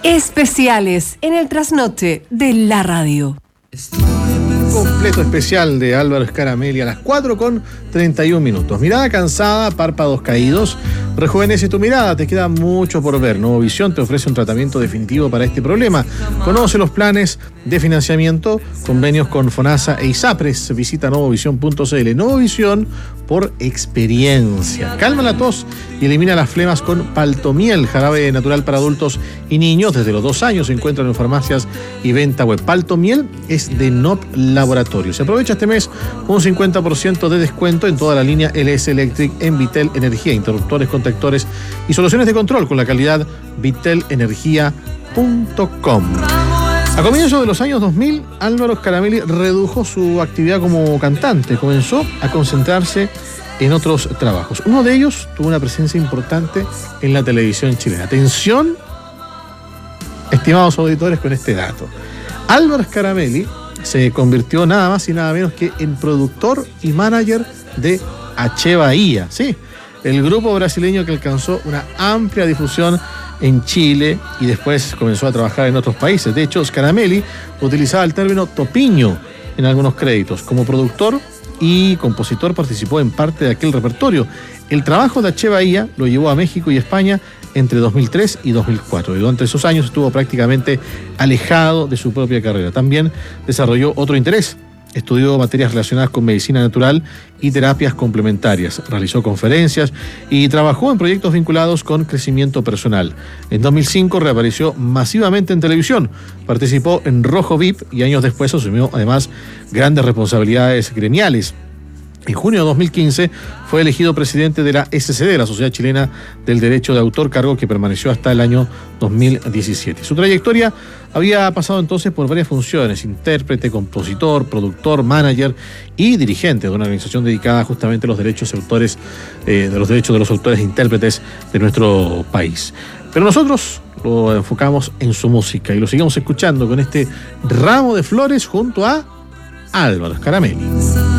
Especiales en el trasnoche de la radio. Completo especial de Álvaro Scaramelli a las 4:31. Mirada cansada, párpados caídos. Rejuvenece tu mirada, te queda mucho por ver. Novovisión te ofrece un tratamiento definitivo para este problema. Conoce los planes de financiamiento, convenios con FONASA e ISAPRES. Visita novovision.cl. Novovisión por experiencia. Calma la tos y elimina las flemas con Paltomiel, jarabe natural para adultos y niños. Desde los 2 años se encuentran en farmacias y venta web. Paltomiel es de NOP Laboratorio. Se aprovecha este mes un 50% de descuento en toda la línea LS Electric en Vitel Energía, interruptores, contactores y soluciones de control con la calidad vitelenergia.com. A comienzos de los años 2000, Álvaro Scaramelli redujo su actividad como cantante. Comenzó a concentrarse en otros trabajos. Uno de ellos tuvo una presencia importante en la televisión chilena. Atención, estimados auditores, con este dato. Álvaro Scaramelli se convirtió nada más y nada menos que en productor y manager de H. Bahía. Sí, el grupo brasileño que alcanzó una amplia difusión en Chile y después comenzó a trabajar en otros países. De hecho, Scaramelli utilizaba el término topiño en algunos créditos. Como productor y compositor participó en parte de aquel repertorio. El trabajo de H. Bahía lo llevó a México y España entre 2003 y 2004. Y durante esos años estuvo prácticamente alejado de su propia carrera. También desarrolló otro interés. Estudió materias relacionadas con medicina natural y terapias complementarias. Realizó conferencias y trabajó en proyectos vinculados con crecimiento personal. En 2005 reapareció masivamente en televisión. Participó en Rojo VIP y años después asumió además grandes responsabilidades gremiales. En junio de 2015 fue elegido presidente de la SCD, la Sociedad Chilena del Derecho de Autor, cargo que permaneció hasta el año 2017. Su trayectoria había pasado entonces por varias funciones: intérprete, compositor, productor, manager y dirigente de una organización dedicada justamente a los derechos de autores, de los derechos de los autores e intérpretes de nuestro país. Pero nosotros lo enfocamos en su música y lo seguimos escuchando con este ramo de flores junto a Álvaro Scaramelli.